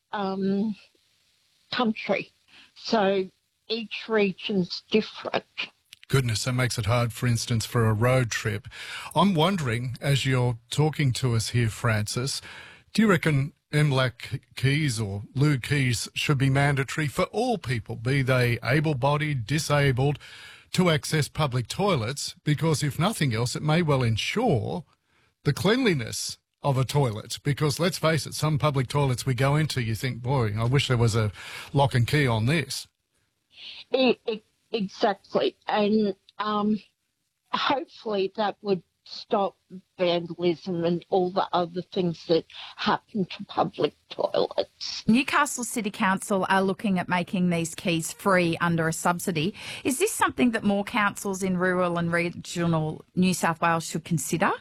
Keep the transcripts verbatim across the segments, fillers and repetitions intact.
um, country. So each region's different. Goodness, that makes it hard, for instance, for a road trip. I'm wondering, as you're talking to us here, Frances, do you reckon M L A C keys or Loo keys should be mandatory for all people, be they able-bodied, disabled, to access public toilets? Because if nothing else, it may well ensure the cleanliness of a toilet. Because let's face it, some public toilets we go into, you think, boy, I wish there was a lock and key on this. It, it, exactly. And um, hopefully that would stop vandalism and all the other things that happen to public toilets. Newcastle City Council are looking at making these keys free under a subsidy. Is this something that more councils in rural and regional New South Wales should consider?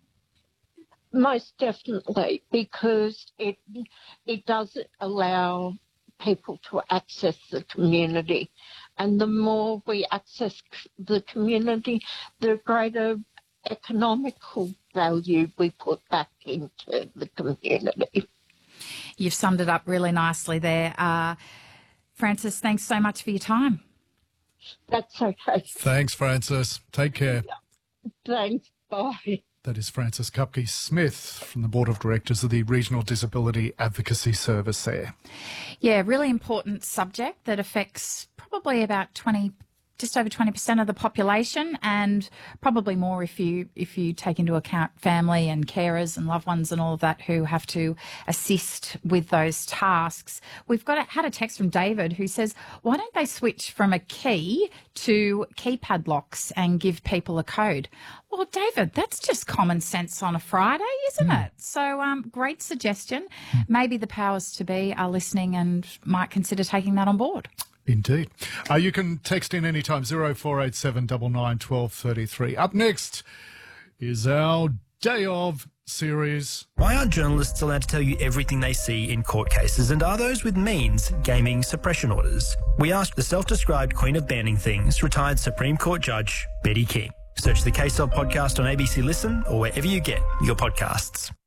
Most definitely, because it it does allow people to access the community. And the more we access the community, the greater economical value we put back into the community. You've summed it up really nicely there. Uh, Frances, thanks so much for your time. That's okay. Thanks, Frances. Take care. Thanks. Bye. That is Frances Kupke-Smith from the Board of Directors of the Regional Disability Advocacy Service there. Yeah, really important subject that affects probably about twenty, just over twenty percent of the population, and probably more if you if you take into account family and carers and loved ones and all of that who have to assist with those tasks. We've got a, had a text from David who says, why don't they switch from a key to keypad locks and give people a code? Well, David, that's just common sense on a Friday, isn't mm. it? So um, great suggestion. Mm. Maybe the powers to be are listening and might consider taking that on board. Indeed. Uh, you can text in anytime, zero four eight seven nine nine one two three three. Up next is our Day Of series. Why aren't journalists allowed to tell you everything they see in court cases, and are those with means gaming suppression orders? We asked the self-described queen of banning things, retired Supreme Court Judge Betty King. Search the Case Of podcast on A B C Listen or wherever you get your podcasts.